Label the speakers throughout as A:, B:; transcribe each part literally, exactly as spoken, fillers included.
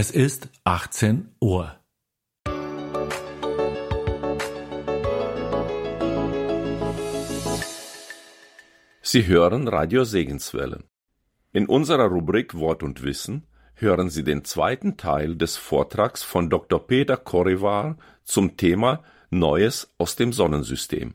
A: Es ist achtzehn Uhr.
B: Sie hören Radio Segenswelle. In unserer Rubrik Wort und Wissen hören Sie den zweiten Teil des Vortrags von Doktor Peter Korevar zum Thema Neues aus dem Sonnensystem.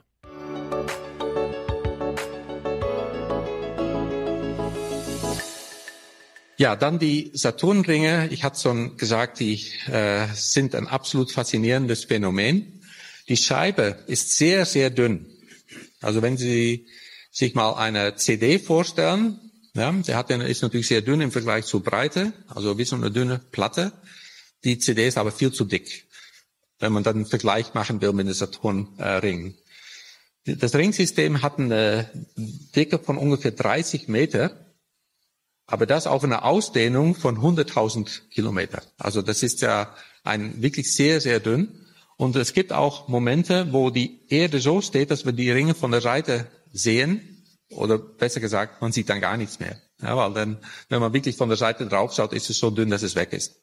C: Ja, dann die Saturnringe. Ich hatte schon gesagt, die äh, sind ein absolut faszinierendes Phänomen. Die Scheibe ist sehr, sehr dünn. Also wenn Sie sich mal eine C D vorstellen, ja, der hat eine, ist natürlich sehr dünn im Vergleich zur Breite, also wie so eine dünne Platte. Die C D ist aber viel zu dick, wenn man dann einen Vergleich machen will mit den Saturnringen. Äh, das Ringsystem hat eine Dicke von ungefähr dreißig Meter. Aber das auf eine Ausdehnung von hunderttausend Kilometer. Also das ist ja ein wirklich sehr, sehr dünn. Und es gibt auch Momente, wo die Erde so steht, dass wir die Ringe von der Seite sehen. Oder besser gesagt, man sieht dann gar nichts mehr. Ja, weil dann, wenn man wirklich von der Seite drauf schaut, ist es so dünn, dass es weg ist.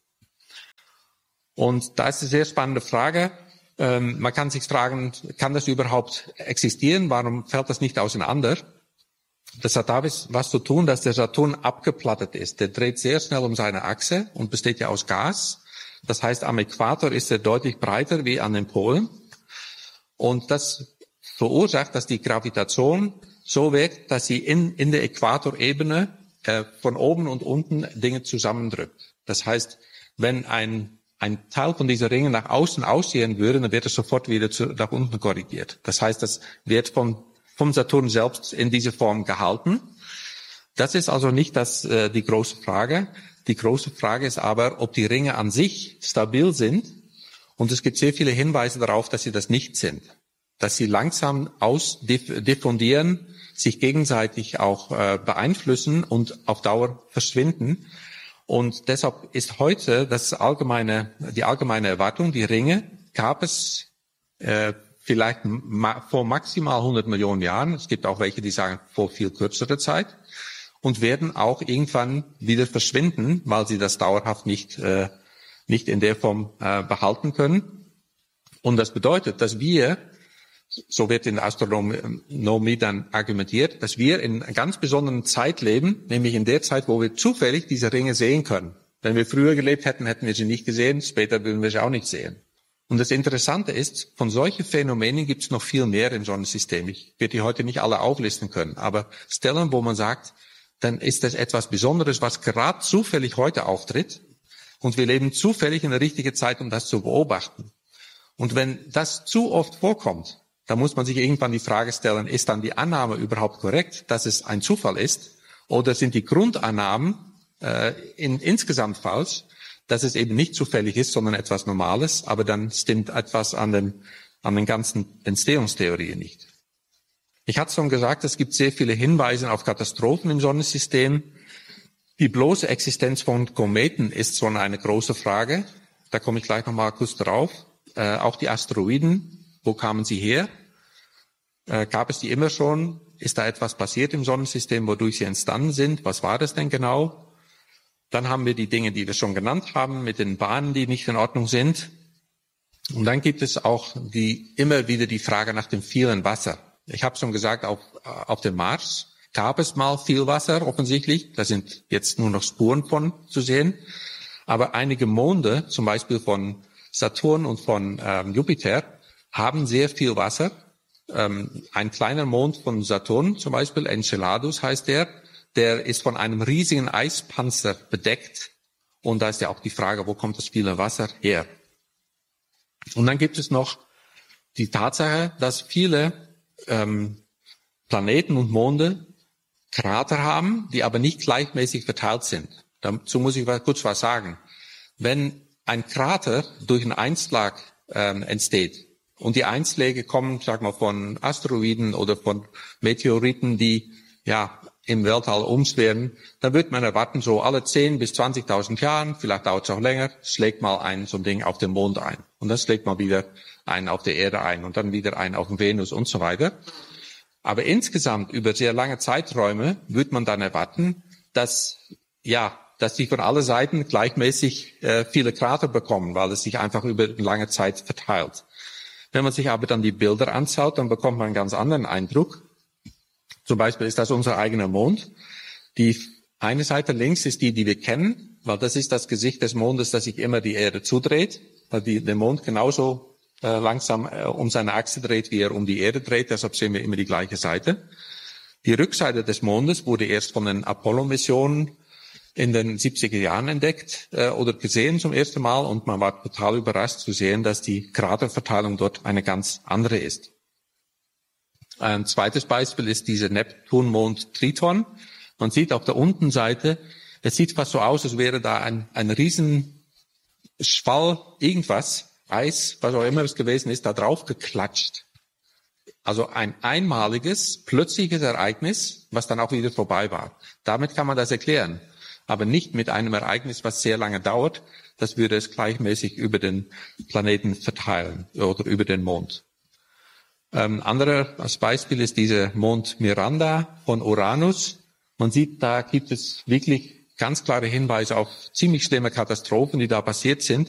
C: Und da ist eine sehr spannende Frage. Ähm, man kann sich fragen, kann das überhaupt existieren? Warum fällt das nicht auseinander? Das hat damit was zu tun, dass der Saturn abgeplattet ist. Der dreht sehr schnell um seine Achse und besteht ja aus Gas. Das heißt, am Äquator ist er deutlich breiter wie an den Polen. Und das verursacht, dass die Gravitation so wirkt, dass sie in, in der Äquatorebene äh, von oben und unten Dinge zusammendrückt. Das heißt, wenn ein, ein Teil von dieser Ringe nach außen aussehen würde, dann wird es sofort wieder zu, nach unten korrigiert. Das heißt, das wird von vom Saturn selbst in dieser Form gehalten. Das ist also nicht das, äh, die große Frage. Die große Frage ist aber, ob die Ringe an sich stabil sind. Und es gibt sehr viele Hinweise darauf, dass sie das nicht sind. Dass sie langsam ausdiffundieren, sich gegenseitig auch äh, beeinflussen und auf Dauer verschwinden. Und deshalb ist heute das allgemeine, die allgemeine Erwartung, die Ringe gab es äh, vielleicht ma- vor maximal hundert Millionen Jahren, es gibt auch welche, die sagen vor viel kürzerer Zeit, und werden auch irgendwann wieder verschwinden, weil sie das dauerhaft nicht äh, nicht in der Form äh, behalten können. Und das bedeutet, dass wir, so wird in der Astronomie dann argumentiert, dass wir in einer ganz besonderen Zeit leben, nämlich in der Zeit, wo wir zufällig diese Ringe sehen können. Wenn wir früher gelebt hätten, hätten wir sie nicht gesehen, später würden wir sie auch nicht sehen. Und das Interessante ist, von solchen Phänomenen gibt es noch viel mehr im Sonnensystem. Ich werde die heute nicht alle auflisten können, aber Stellen, wo man sagt, dann ist das etwas Besonderes, was gerade zufällig heute auftritt. Und wir leben zufällig in der richtigen Zeit, um das zu beobachten. Und wenn das zu oft vorkommt, dann muss man sich irgendwann die Frage stellen, ist dann die Annahme überhaupt korrekt, dass es ein Zufall ist? Oder sind die Grundannahmen äh, in, insgesamt falsch? Dass es eben nicht zufällig ist, sondern etwas Normales, aber dann stimmt etwas an den, an den ganzen Entstehungstheorien nicht. Ich hatte schon gesagt, es gibt sehr viele Hinweise auf Katastrophen im Sonnensystem. Die bloße Existenz von Kometen ist schon eine große Frage. Da komme ich gleich nochmal kurz drauf. Äh, auch die Asteroiden, wo kamen sie her? Äh, gab es die immer schon? Ist da etwas passiert im Sonnensystem, wodurch sie entstanden sind? Was war das denn genau? Dann haben wir die Dinge, die wir schon genannt haben, mit den Bahnen, die nicht in Ordnung sind. Und dann gibt es auch die, immer wieder die Frage nach dem vielen Wasser. Ich habe schon gesagt, auf, auf dem Mars gab es mal viel Wasser, offensichtlich. Da sind jetzt nur noch Spuren von zu sehen. Aber einige Monde, zum Beispiel von Saturn und von ähm, Jupiter, haben sehr viel Wasser. Ähm, ein kleiner Mond von Saturn, zum Beispiel Enceladus heißt der, der ist von einem riesigen Eispanzer bedeckt. Und da ist ja auch die Frage, wo kommt das viele Wasser her? Und dann gibt es noch die Tatsache, dass viele ähm, Planeten und Monde Krater haben, die aber nicht gleichmäßig verteilt sind. Dazu muss ich kurz was sagen. Wenn ein Krater durch einen Einschlag ähm, entsteht und die Einschläge kommen, sag mal, von Asteroiden oder von Meteoriten, die ja im Weltall umschwirren, dann wird man erwarten, so alle zehn bis zwanzigtausend Jahren, vielleicht dauert es auch länger, schlägt mal ein so ein Ding auf den Mond ein. Und dann schlägt mal wieder ein auf der Erde ein und dann wieder ein auf den Venus und so weiter. Aber insgesamt über sehr lange Zeiträume wird man dann erwarten, dass ja dass die von allen Seiten gleichmäßig äh, viele Krater bekommen, weil es sich einfach über lange Zeit verteilt. Wenn man sich aber dann die Bilder anschaut, dann bekommt man einen ganz anderen Eindruck. Zum Beispiel ist das unser eigener Mond. Die eine Seite links ist die, die wir kennen, weil das ist das Gesicht des Mondes, das sich immer die Erde zudreht, weil die, der Mond genauso äh, langsam äh, um seine Achse dreht, wie er um die Erde dreht, deshalb sehen wir immer die gleiche Seite. Die Rückseite des Mondes wurde erst von den Apollo-Missionen in den siebziger Jahren entdeckt äh, oder gesehen zum ersten Mal, und man war total überrascht zu sehen, dass die Kraterverteilung dort eine ganz andere ist. Ein zweites Beispiel ist dieser Neptunmond Triton. Man sieht auf der unteren Seite, es sieht fast so aus, als wäre da ein, ein riesen Schwall, irgendwas, Eis, was auch immer es gewesen ist, da drauf geklatscht. Also ein einmaliges, plötzliches Ereignis, was dann auch wieder vorbei war. Damit kann man das erklären, aber nicht mit einem Ereignis, was sehr lange dauert. Das würde es gleichmäßig über den Planeten verteilen oder über den Mond. Ein anderer als Beispiel ist dieser Mond Miranda von Uranus. Man sieht, da gibt es wirklich ganz klare Hinweise auf ziemlich schlimme Katastrophen, die da passiert sind.